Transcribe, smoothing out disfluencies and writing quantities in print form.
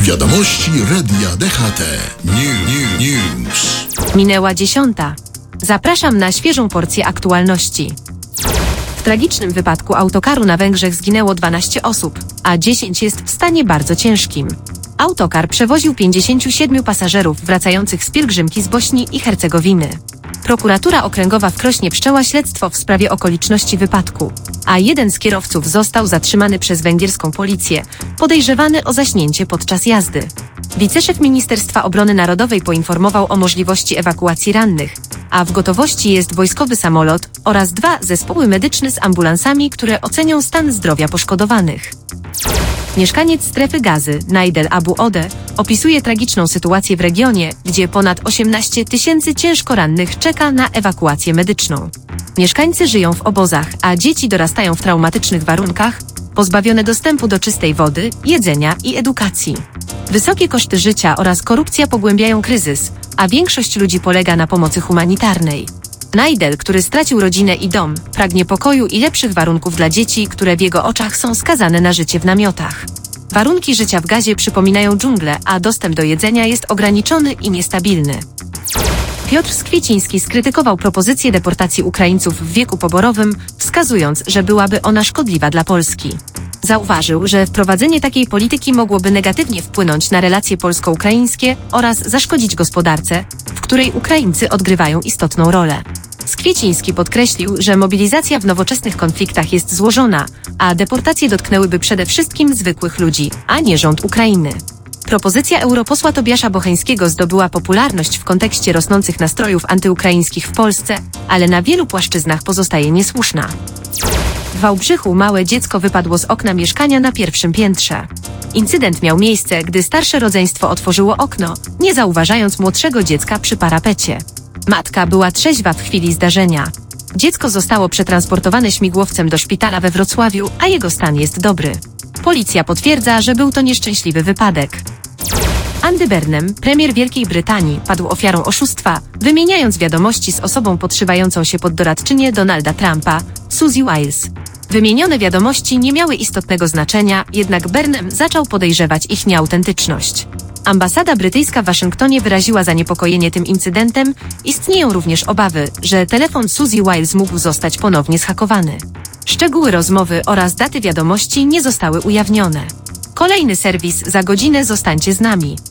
Wiadomości Radia DHT. News. Minęła 10. Zapraszam na świeżą porcję aktualności. W tragicznym wypadku autokaru na Węgrzech zginęło 12 osób, a 10 jest w stanie bardzo ciężkim. Autokar przewoził 57 pasażerów wracających z pielgrzymki z Bośni i Hercegowiny. Prokuratura Okręgowa w Krośnie wszczęła śledztwo w sprawie okoliczności wypadku, a jeden z kierowców został zatrzymany przez węgierską policję, podejrzewany o zaśnięcie podczas jazdy. Wiceszef Ministerstwa Obrony Narodowej poinformował o możliwości ewakuacji rannych, a w gotowości jest wojskowy samolot oraz 2 zespoły medyczne z ambulansami, które ocenią stan zdrowia poszkodowanych. Mieszkaniec strefy Gazy, Naidel Abu Ode, opisuje tragiczną sytuację w regionie, gdzie ponad 18 000 ciężko rannych czeka na ewakuację medyczną. Mieszkańcy żyją w obozach, a dzieci dorastają w traumatycznych warunkach, pozbawione dostępu do czystej wody, jedzenia i edukacji. Wysokie koszty życia oraz korupcja pogłębiają kryzys, a większość ludzi polega na pomocy humanitarnej. Naidel, który stracił rodzinę i dom, pragnie pokoju i lepszych warunków dla dzieci, które w jego oczach są skazane na życie w namiotach. Warunki życia w Gazie przypominają dżunglę, a dostęp do jedzenia jest ograniczony i niestabilny. Piotr Skwieciński skrytykował propozycję deportacji Ukraińców w wieku poborowym, wskazując, że byłaby ona szkodliwa dla Polski. Zauważył, że wprowadzenie takiej polityki mogłoby negatywnie wpłynąć na relacje polsko-ukraińskie oraz zaszkodzić gospodarce, w której Ukraińcy odgrywają istotną rolę. Skwieciński podkreślił, że mobilizacja w nowoczesnych konfliktach jest złożona, a deportacje dotknęłyby przede wszystkim zwykłych ludzi, a nie rząd Ukrainy. Propozycja europosła Tobiasza Bocheńskiego zdobyła popularność w kontekście rosnących nastrojów antyukraińskich w Polsce, ale na wielu płaszczyznach pozostaje niesłuszna. W Wałbrzychu małe dziecko wypadło z okna mieszkania na pierwszym piętrze. Incydent miał miejsce, gdy starsze rodzeństwo otworzyło okno, nie zauważając młodszego dziecka przy parapecie. Matka była trzeźwa w chwili zdarzenia. Dziecko zostało przetransportowane śmigłowcem do szpitala we Wrocławiu, a jego stan jest dobry. Policja potwierdza, że był to nieszczęśliwy wypadek. Andy Burnham, premier Wielkiej Brytanii, padł ofiarą oszustwa, wymieniając wiadomości z osobą podszywającą się pod doradczynię Donalda Trumpa, Suzy Wiles. Wymienione wiadomości nie miały istotnego znaczenia, jednak Burnham zaczął podejrzewać ich nieautentyczność. Ambasada brytyjska w Waszyngtonie wyraziła zaniepokojenie tym incydentem. Istnieją również obawy, że telefon Suzy Wiles mógł zostać ponownie zhakowany. Szczegóły rozmowy oraz daty wiadomości nie zostały ujawnione. Kolejny serwis za godzinę, zostańcie z nami.